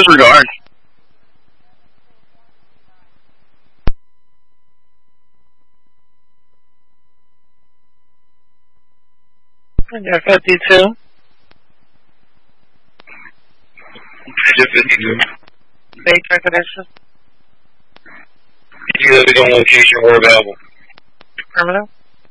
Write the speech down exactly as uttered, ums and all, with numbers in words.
Disregard. Area fifty-two. Area fifty-two. State recognition. You live on location or available. Affirmative.